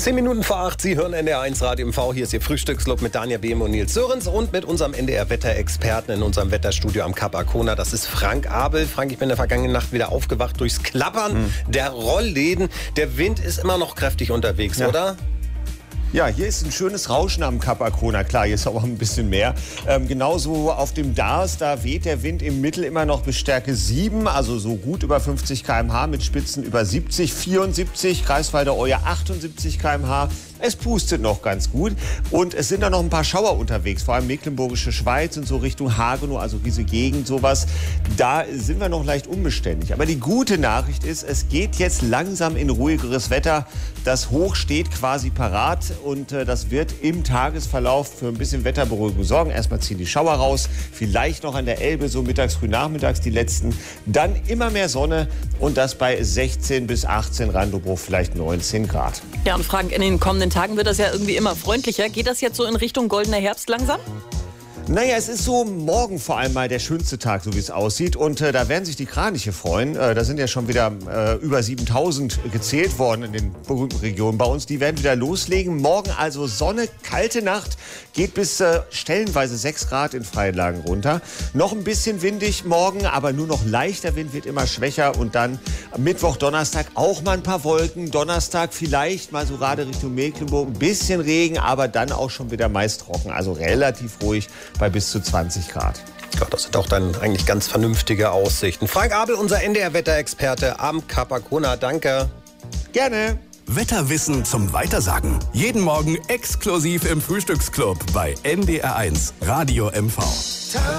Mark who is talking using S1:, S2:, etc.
S1: 10 Minuten vor 8, Sie hören NDR1 Radio MV. Hier ist Ihr Frühstücksclub mit Danja Behm und Nils Sörens und mit unserem NDR-Wetterexperten in unserem Wetterstudio am Kap Arkona. Das ist Frank Abel. Frank, ich bin in der vergangenen Nacht wieder aufgewacht durchs Klappern der Rollläden. Der Wind ist immer noch kräftig unterwegs, oder?
S2: Ja, hier ist ein schönes Rauschen am Kap Arkona. Klar, hier ist aber ein bisschen mehr. Genauso auf dem Dars, da weht der Wind im Mittel immer noch bis Stärke 7, also so gut über 50 km/h mit Spitzen über 70, 74, Greifswalder Oie 78 km/h. Es pustet noch ganz gut und es sind da noch ein paar Schauer unterwegs, vor allem Mecklenburgische Schweiz und so Richtung Hagenow, also diese Gegend, sowas. Da sind wir noch leicht unbeständig. Aber die gute Nachricht ist, es geht jetzt langsam in ruhigeres Wetter. Das Hoch steht quasi parat und das wird im Tagesverlauf für ein bisschen Wetterberuhigung sorgen. Erstmal ziehen die Schauer raus, vielleicht noch an der Elbe, so mittags, früh nachmittags die letzten. Dann immer mehr Sonne und das bei 16 bis 18, Rhein-Ruhr vielleicht 19 Grad.
S3: Ja, und Frank, in den kommenden Tagen wird das ja irgendwie immer freundlicher. Geht das jetzt so in Richtung goldener Herbst langsam?
S2: Naja, es ist so morgen vor allem mal der schönste Tag, so wie es aussieht. Und da werden sich die Kraniche freuen. Da sind ja schon wieder über 7000 gezählt worden in den berühmten Regionen bei uns. Die werden wieder loslegen. Morgen also Sonne, kalte Nacht, geht bis stellenweise 6 Grad in freien Lagen runter. Noch ein bisschen windig morgen, aber nur noch leichter Wind, wird immer schwächer. Und dann Mittwoch, Donnerstag auch mal ein paar Wolken. Donnerstag vielleicht mal so gerade Richtung Mecklenburg ein bisschen Regen, aber dann auch schon wieder meist trocken. Also relativ ruhig bei bis zu 20 Grad.
S1: Ja, das sind auch dann eigentlich ganz vernünftige Aussichten. Frank Abel, unser NDR-Wetterexperte am Kap Arkona. Danke.
S2: Gerne.
S4: Wetterwissen zum Weitersagen. Jeden Morgen exklusiv im Frühstücksclub bei NDR1 Radio MV.